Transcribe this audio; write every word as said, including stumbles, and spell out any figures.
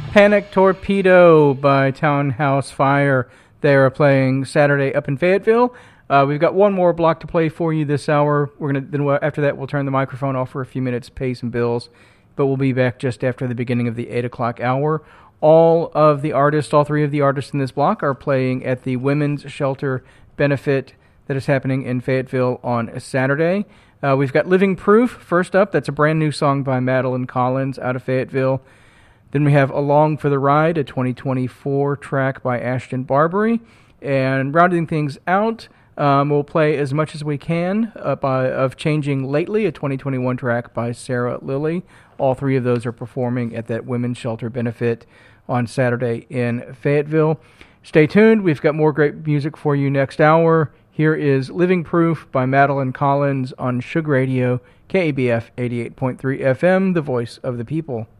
Panic Torpedo by Townhouse Fire. They are playing Saturday up in Fayetteville. Uh, we've got one more block to play for you this hour. We're gonna then after that we'll turn the microphone off for a few minutes, pay some bills, but we'll be back just after the beginning of the eight o'clock hour. All of the artists, all three of the artists in this block, are playing at the Women's Shelter Benefit that is happening in Fayetteville on Saturday. Uh, we've got Living Proof first up. That's a brand new song by Madeline Collins out of Fayetteville. Then we have Along for the Ride, a twenty twenty-four track by Ashton Barbary. And rounding things out, um, we'll play As Much As We Can uh, by, of Changing Lately, a twenty twenty-one track by Sarah Lilly. All three of those are performing at that Women's Shelter Benefit on Saturday in Fayetteville. Stay tuned. We've got more great music for you next hour. Here is Living Proof by Madeline Collins on Sugar Radio, K A B F eighty-eight point three F M, the voice of the people.